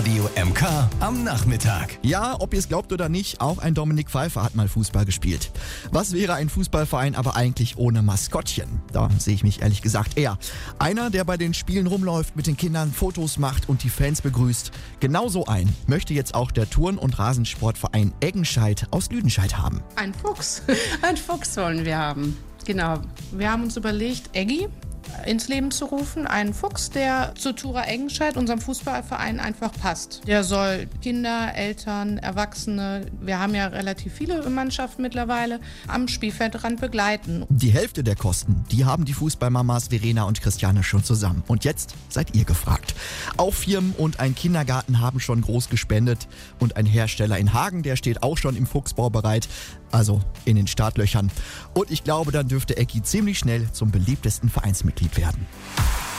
Radio MK am Nachmittag. Ja, ob ihr es glaubt oder nicht, auch ein Dominik Pfeiffer hat mal Fußball gespielt. Was wäre ein Fußballverein aber eigentlich ohne Maskottchen? Da sehe ich mich ehrlich gesagt eher. Einer, der bei den Spielen rumläuft, mit den Kindern Fotos macht und die Fans begrüßt. Genauso einen möchte jetzt auch der Turn- und Rasensportverein Eggenscheid aus Lüdenscheid haben. Ein Fuchs. Ein Fuchs wollen wir haben. Genau. Wir haben uns überlegt, Eggi ins Leben zu rufen. Einen Fuchs, der zu Tura Eggenscheid, unserem Fußballverein, einfach passt. Der soll Kinder, Eltern, Erwachsene, wir haben ja relativ viele Mannschaften mittlerweile, am Spielfeldrand begleiten. Die Hälfte der Kosten, die haben die Fußballmamas Verena und Christiane schon zusammen. Und jetzt seid ihr gefragt. Auch Firmen und ein Kindergarten haben schon groß gespendet. Und ein Hersteller in Hagen, der steht auch schon im Fuchsbau bereit. Also in den Startlöchern. Und ich glaube, dann dürfte Eggi ziemlich schnell zum beliebtesten Vereinsmitglied werden.